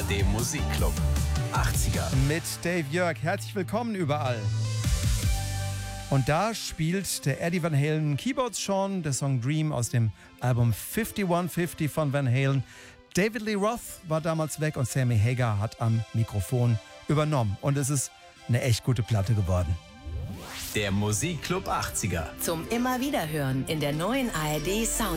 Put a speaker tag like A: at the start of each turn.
A: dem Musikclub 80er.
B: Mit Dave Jörg. Herzlich willkommen überall. Und da spielt der Eddie Van Halen Keyboards schon, der Song Dream aus dem Album 5150 von Van Halen. David Lee Roth war damals weg und Sammy Hagar hat am Mikrofon übernommen. Und es ist eine echt gute Platte geworden.
A: Der Musikclub 80er.
C: Zum immer wieder hören in der neuen ARD Sound